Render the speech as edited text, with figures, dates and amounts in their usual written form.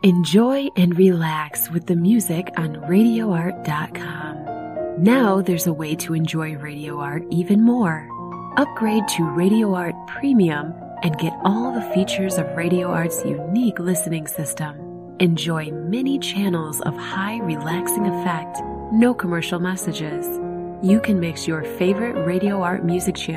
Enjoy and relax with the music on RadioArt.com. Now there's a way to enjoy Radio Art even more. Upgrade to Radio Art Premium and get all the features of Radio Art's unique listening system. Enjoy many channels of high relaxing effect, no commercial messages. You can mix your favorite Radio Art music channel